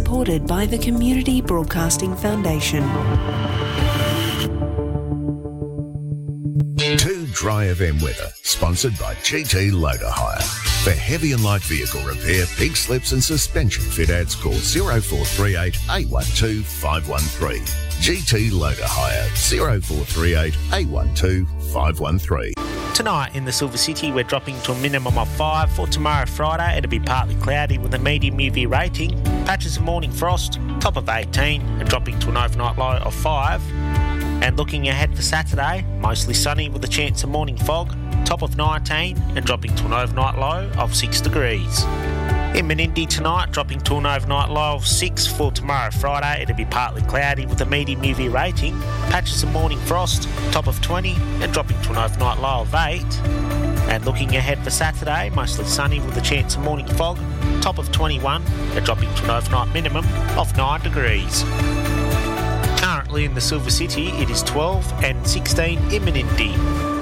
supported by the Community Broadcasting Foundation. Too Dry FM weather, sponsored by GT Loader Hire. For heavy and light vehicle repair, pig slips and suspension fit-outs, call 0438 812 513. GT Loader Hire, 0438 812 513. Tonight in the Silver City, we're dropping to a minimum of 5. For tomorrow, Friday, it'll be partly cloudy with a medium UV rating. Patches of morning frost, top of 18, and dropping to an overnight low of 5. And looking ahead for Saturday, mostly sunny with a chance of morning fog, top of 19, and dropping to an overnight low of 6 degrees. In Menindee tonight, dropping to an overnight low of 6. For tomorrow, Friday, it'll be partly cloudy with a medium UV rating, patches of morning frost, top of 20, and dropping to an overnight low of 8. And looking ahead for Saturday, mostly sunny with a chance of morning fog, top of 21, and dropping to an overnight minimum of 9 degrees. Currently in the Silver City, it is 12 and 16 in Menindee.